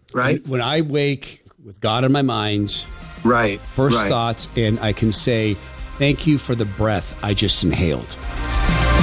Right. When I wake with God in my mind, right. First thoughts, and I can say, thank you for the breath I just inhaled.